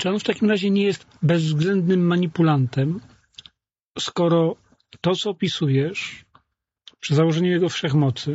Czy on w takim razie nie jest bezwzględnym manipulantem, skoro to, co opisujesz, przy założeniu jego wszechmocy,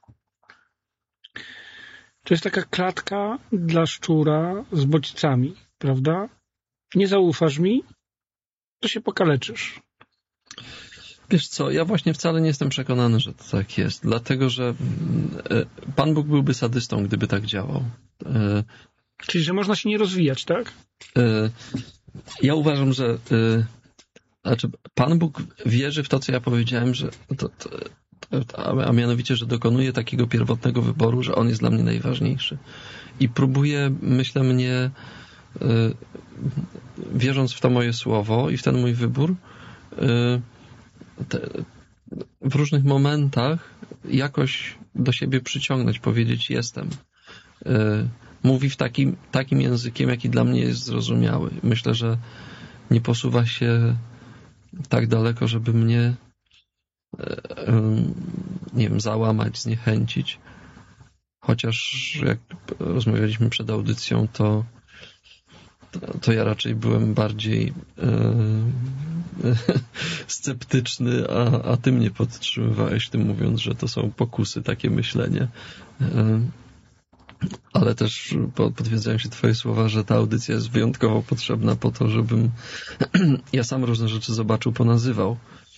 to jest taka klatka dla szczura z bodźcami, prawda? Nie zaufasz mi, to się pokaleczysz. Wiesz co, ja właśnie wcale nie jestem przekonany, że to tak jest, dlatego że Pan Bóg byłby sadystą, gdyby tak działał. Czyli, że można się nie rozwijać, tak? Ja uważam, że Pan Bóg wierzy w to, co ja powiedziałem, że a mianowicie, że dokonuje takiego pierwotnego wyboru, że On jest dla mnie najważniejszy. I próbuje, myślę, mnie, wierząc w to moje słowo i w ten mój wybór, w różnych momentach jakoś do siebie przyciągnąć, powiedzieć jestem. Mówi w takim językiem, jaki dla mnie jest zrozumiały. Myślę, że nie posuwa się tak daleko, żeby mnie nie wiem, załamać, zniechęcić. Chociaż jak rozmawialiśmy przed audycją, to ja raczej byłem bardziej sceptyczny, a ty mnie podtrzymywałeś tym, mówiąc, że to są pokusy, takie myślenie. Ale też potwierdzają się twoje słowa, że ta audycja jest wyjątkowo potrzebna po to, żebym ja sam różne rzeczy zobaczył, ponazywał.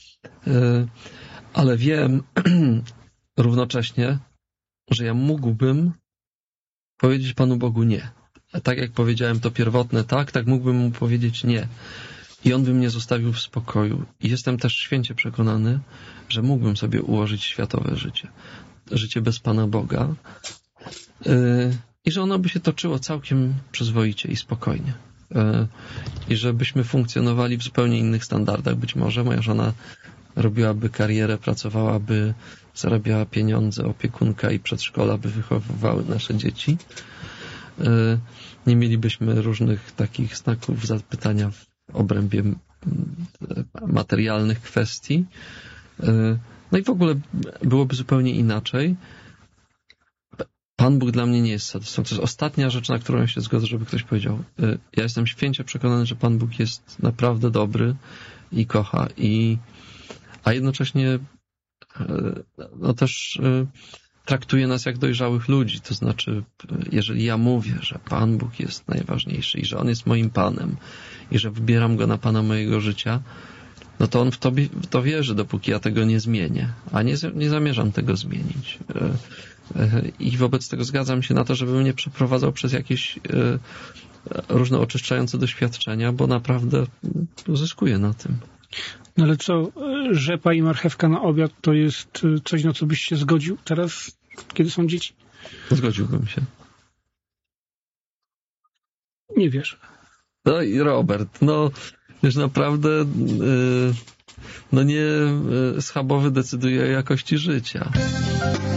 Ale wiem równocześnie, że ja mógłbym powiedzieć Panu Bogu nie. Tak jak powiedziałem to pierwotne tak mógłbym mu powiedzieć nie. I On by mnie zostawił w spokoju. I jestem też święcie przekonany, że mógłbym sobie ułożyć światowe życie. Życie bez Pana Boga. I że ono by się toczyło całkiem przyzwoicie i spokojnie. I żebyśmy funkcjonowali w zupełnie innych standardach. Być może moja żona robiłaby karierę, pracowałaby, zarabiała pieniądze, opiekunka i przedszkola by wychowywały nasze dzieci. Nie mielibyśmy różnych takich znaków zapytania w obrębie materialnych kwestii. No i w ogóle byłoby zupełnie inaczej. Pan Bóg dla mnie nie jest sadystą. To jest ostatnia rzecz, na którą ja się zgodzę, żeby ktoś powiedział. Ja jestem święcie przekonany, że Pan Bóg jest naprawdę dobry i kocha. A jednocześnie no też traktuje nas jak dojrzałych ludzi. To znaczy, jeżeli ja mówię, że Pan Bóg jest najważniejszy i że On jest moim Panem i że wybieram Go na Pana mojego życia, no to On w to wierzy, dopóki ja tego nie zmienię. A nie zamierzam tego zmienić. I wobec tego zgadzam się na to, żeby mnie przeprowadzał przez jakieś różne oczyszczające doświadczenia, bo naprawdę zyskuję na tym. No ale co, rzepa i marchewka na obiad to jest coś, na co byś się zgodził teraz, kiedy są dzieci? Zgodziłbym się. Nie wiesz. No i Robert, wiesz, naprawdę nie schabowy decyduje o jakości życia.